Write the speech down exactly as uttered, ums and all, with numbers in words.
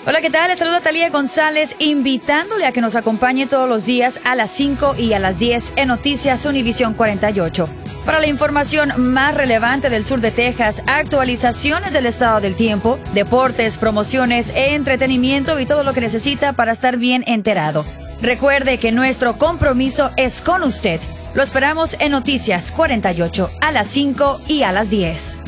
Hola, ¿qué tal? Les saluda Talía González, invitándole a que nos acompañe todos los días a las cinco y a las diez en Noticias Univisión cuarenta y ocho. Para la información más relevante del sur de Texas, actualizaciones del estado del tiempo, deportes, promociones, entretenimiento y todo lo que necesita para estar bien enterado. Recuerde que nuestro compromiso es con usted. Lo esperamos en Noticias cuarenta y ocho a las cinco y a las diez.